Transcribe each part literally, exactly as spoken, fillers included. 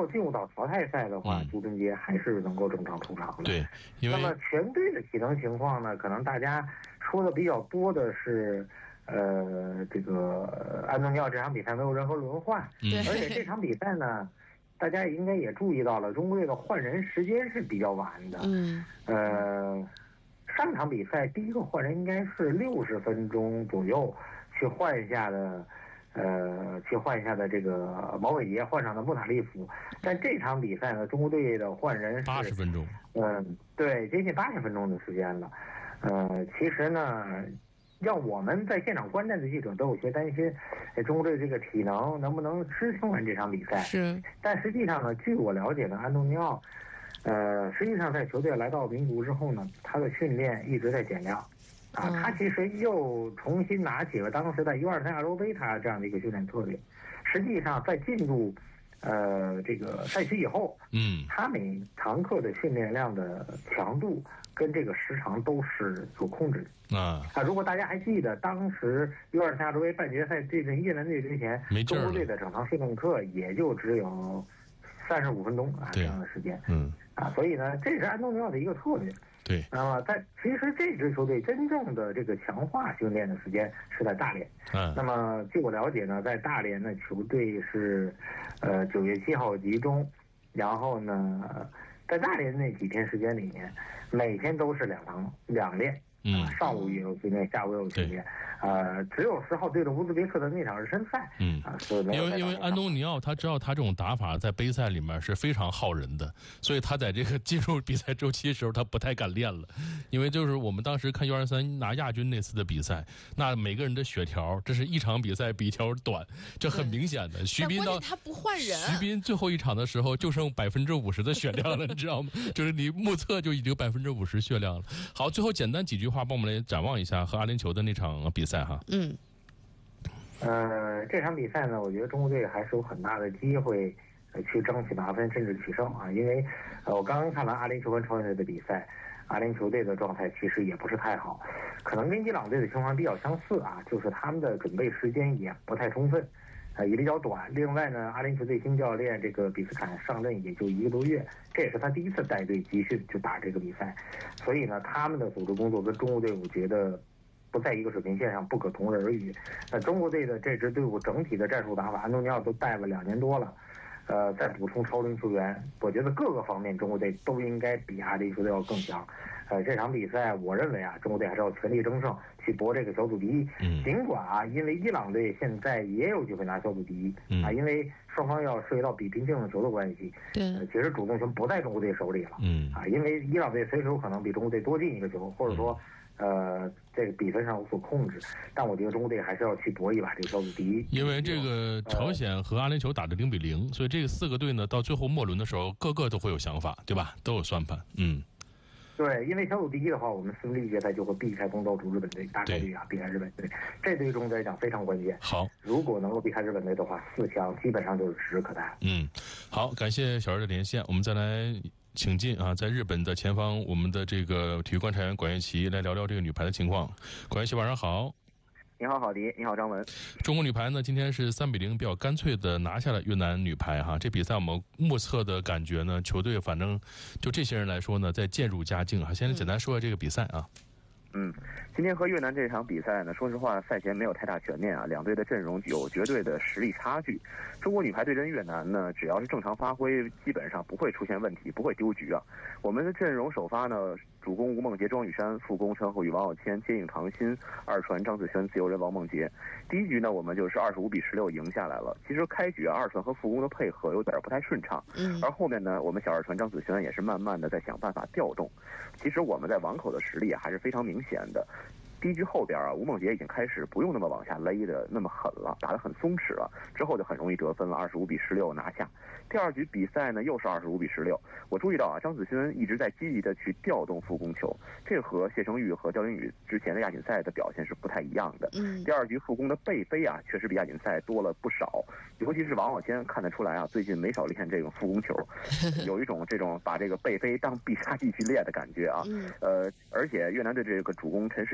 有进入到淘汰赛的话， 嗯、 朱晨杰还是能够正常出场的。 对，因为那么全队的体能情况呢，可能大家说的比较多的是，呃，这个安东尼奥这场比赛没有任何轮换， 嗯、 而且这场比赛呢，大家应该也注意到了，中国队的换人时间是比较晚的。 嗯， 呃，上场比赛第一个换人应该是六十分钟左右去换一下的。呃，去换一下的这个毛伟杰换上的穆塔利夫，但这场比赛呢，中国队的换人是八十分钟， 嗯，对，接近八十分钟的时间了。呃，其实呢，让我们在现场观战的记者都有些担心，中国队这个体能能不能支撑完这场比赛？ 是， 但实际上呢，据我了解的，安东尼奥，呃，实际上在球队来到民族之后呢，他的训练一直在减量。啊，他其实又重新拿起了当时在 U 二三亚洲杯他这样的一个训练策略。实际上，在进入呃这个赛区以后， 嗯， 他每堂课的训练量的强度跟这个时长都是有控制的啊。 啊，如果大家还记得，当时 U 二三亚洲杯半决赛对阵越南队之前，中国队的整堂训练课也就只有三十五分钟啊这样的时间。 嗯啊，所以呢，这是安东尼奥的一个策略。 对， 那么在其实这支球队真正的这个强化训练的时间是在大连。 嗯， 那么据我了解呢，在大连的球队是，呃九月七号集中，然后呢，在大连那几天时间里面，每天都是两堂两练。 嗯， 上午也有训练，下午也有训练。呃，只有十号对着乌兹别克的那场热身赛， 嗯啊，是没有因为因为安东尼奥他知道他这种打法在杯赛里面是非常耗人的，所以他在这个进入比赛周期的时候，他不太敢练了。因为就是我们当时看 U 二三拿亚军那次的比赛，那每个人的血条，这是一场比赛比一条短，这很明显的。徐斌到他不换人， 徐斌最后一场的时候就剩百分之五十的血量了，你知道吗？就是你目测就已经百分之五十血量了。好，最后简单几句话。帮我们来展望一下和阿联酋的那场比赛哈。 嗯， 呃，这场比赛呢，我觉得中国队还是有很大的机会呃去争取拿分，甚至取胜啊。因为呃，我刚刚看完阿联酋跟朝鲜队的比赛，阿联酋队的状态其实也不是太好，可能跟伊朗队的情况比较相似啊，就是他们的准备时间也不太充分。呃，也比较短。另外呢，阿联酋队新教练这个比斯坎上任也就一个多月，这也是他第一次带队集训就打这个比赛，所以呢，他们的组织工作跟中国队我觉得不在一个水平线上，不可同日而语。那中国队的这支队伍整体的战术打法，安东尼奥都带了两年多了。呃，再补充超龄球员，我觉得各个方面中国队都应该比阿联酋队要更强。呃，这场比赛我认为啊，中国队还是要全力争胜，去搏这个小组第一。 嗯， 尽管啊，因为伊朗队现在也有机会拿小组第一，嗯、啊，因为双方要涉及到比拼净胜球的关系。 对、 呃，其实主动权不在中国队手里了。 嗯， 啊，因为伊朗队随时有可能比中国队多进一个球，或者说。嗯呃，这个比分上有所控制，但我觉得中国队还是要去搏一把这个小组第一。 因为这个朝鲜和阿联酋打的零比零，所以这个四个队呢，到最后末轮的时候，个个都会有想法，对吧？都有算盘。嗯， 对，因为小组第一的话，我们四分之一决赛就会避开东道主日本队，大概率啊避开日本队，这对于中国队来讲非常关键。 好， 如果能够避开日本队的话，四强基本上就是指日可待。 嗯，好，感谢小日的连线，我们再来。请进啊，在日本的前方，我们的这个体育观察员管乐琪来聊聊这个女排的情况。管乐琪，晚上好。 你好，郝迪。你好，张文。 中国女排呢，今天是三比零比较干脆的拿下了越南女排哈。这比赛我们目测的感觉呢，球队反正就这些人来说呢，在渐入佳境啊。先简单说下这个比赛啊。 嗯，今天和越南这场比赛呢，说实话，赛前没有太大悬念啊，两队的阵容有绝对的实力差距。中国女排对阵越南呢，只要是正常发挥，基本上不会出现问题，不会丢局啊。我们的阵容首发呢，主攻吴梦洁、庄雨珊，副攻陈后宇、王晓谦，接应唐鑫，二传张子萱，自由人王梦洁。第一局呢，我们就是二十五比十六赢下来了。其实开局啊，二传和副攻的配合有点不太顺畅，嗯，而后面呢，我们小二传张子萱也是慢慢的在想办法调动。其实我们在网口的实力还是非常明显的。第一局后边啊，吴梦洁已经开始不用那么往下勒的那么狠了，打得很松弛了，之后就很容易得分了，二十五比十六拿下。第二局比赛呢，又是二十五比十六。我注意到啊，张子萱一直在积极的去调动副攻球，这和谢成玉和焦林宇之前的亚锦赛的表现是不太一样的。嗯，第二局副攻的背飞啊，确实比亚锦赛多了不少，尤其是王晓谦看得出来啊，最近没少练这种副攻球，有一种这种把这个背飞当必杀技去练的感觉啊。呃，而且越南队这个主攻陈氏清脆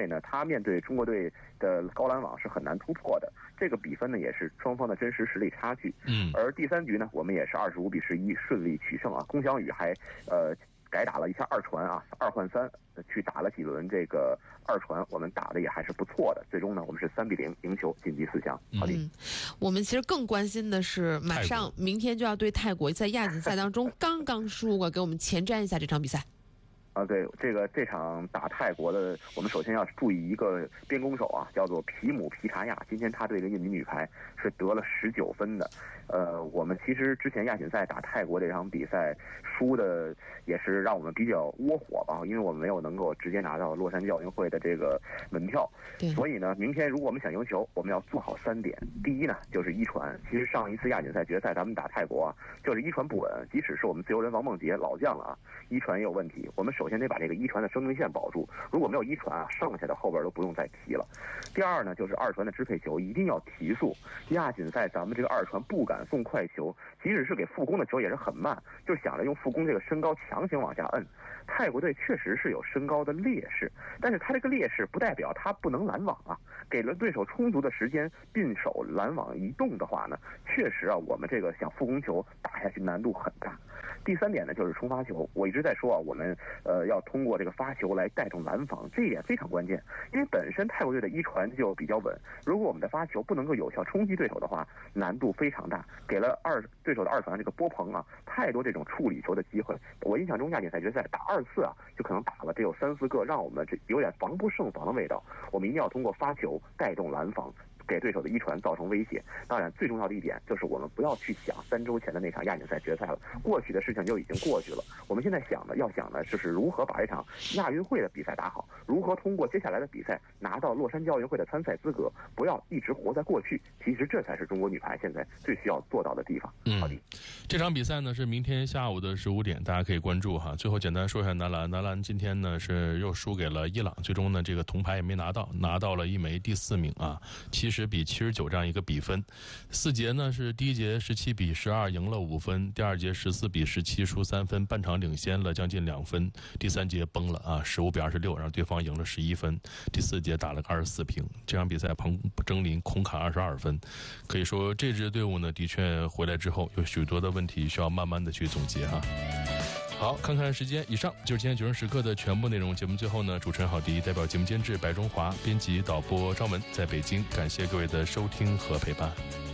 位呢，他面对中国队的高拦网是很难突破的。这个比分呢，也是双方的真实实力差距。 嗯， 而第三局呢，我们也是二十五比十一顺利取胜啊。龚翔宇还呃改打了一下二传啊，二换三去打了几轮这个二传，我们打的也还是不错的。最终呢，我们是三比零赢球晋级四强。好的， 嗯，我们其实更关心的是，马上明天就要对泰国，在亚锦赛当中刚刚输过，给我们前瞻一下这场比赛。 啊，对，这个这场打泰国的，我们首先要注意一个边攻手啊，叫做皮姆皮查亚。今天他对这个印尼女排是得了十九分的。呃，我们其实之前亚锦赛打泰国这场比赛输的也是让我们比较窝火吧，因为我们没有能够直接拿到洛杉矶奥运会的这个门票。所以呢，明天如果我们想赢球，我们要做好三点。第一呢，就是一传。其实上一次亚锦赛决赛咱们打泰国啊，就是一传不稳，即使是我们自由人王梦洁老将了啊，一传也有问题。我们首先得把这个一传的生命线保住，如果没有一传啊，剩下的后边都不用再提了。第二呢，就是二传的支配球一定要提速。亚锦赛咱们这个二传不敢送快球，即使是给副攻的球也是很慢，就想着用副攻这个身高强行往下摁。泰国队确实是有身高的劣势，但是他这个劣势不代表他不能拦网啊。给了对手充足的时间并手拦网移动的话呢，确实啊，我们这个想副攻球打下去难度很大。第三点呢，就是冲发球。我一直在说啊，我们呃要通过这个发球来带动拦防，这一点非常关键。因为本身泰国队的一传就比较稳，如果我们的发球不能够有效冲击对手的话，难度非常大。给了二对手的二传这个波鹏啊，太多这种处理球的机会。我印象中亚锦赛决赛打二次啊，就可能打了得有三四个，让我们这有点防不胜防的味道。我们一定要通过发球带动拦防，给对手的一传造成威胁。当然，最重要的一点就是我们不要去想三周前的那场亚锦赛决赛了，过去的事情就已经过去了。我们现在想的要想的就是如何把这场亚运会的比赛打好，如何通过接下来的比赛拿到洛杉矶奥运会的参赛资格，不要一直活在过去。其实这才是中国女排现在最需要做到的地方。 嗯，好的。这场比赛呢是明天下午的十五点，大家可以关注哈。最后简单说一下男篮，男篮今天呢是又输给了伊朗，最终呢这个铜牌也没拿到，拿到了一枚第四名啊，七十比七十九这样一个比分。四节呢是第一节十七比十二赢了五分，第二节十四比十七输三分，半场领先了将近两分，第三节崩了啊，十五比二十六让对方赢了十一分，第四节打了个二十四平。这场比赛彭征林空砍二十二分，可以说这支队伍呢的确回来之后有许多的问题需要慢慢的去总结哈。好，看看时间，以上就是今天九人时刻的全部内容。节目最后呢，主持人郝迪代表节目监制白中华，编辑导播张文在北京，感谢各位的收听和陪伴。